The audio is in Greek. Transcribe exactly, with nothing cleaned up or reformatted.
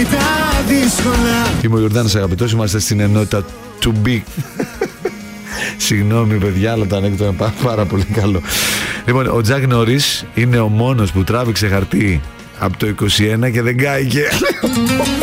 Είμαι ο Ιορδάνης αγαπητός, είμαστε στην ενότητα to be. Συγγνώμη παιδιά, αλλά το ανέκδοτο είναι πάρα, πάρα πολύ καλό. Λοιπόν, ο Τζακ Νόρις είναι ο μόνος που τράβηξε χαρτί από το είκοσι ένα και δεν κάηκε.